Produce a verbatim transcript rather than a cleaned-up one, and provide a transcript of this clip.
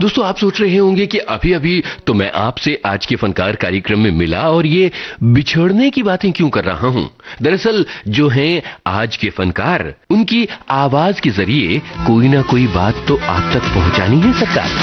दोस्तों आप सोच रहे होंगे कि अभी अभी तो मैं आपसे आज के फनकार कार्यक्रम में मिला और ये बिछड़ने की बातें क्यों कर रहा हूं। दरअसल जो हैं आज के फनकार, उनकी आवाज के जरिए कोई ना कोई बात तो आप तक पहुंचानी है सरकार।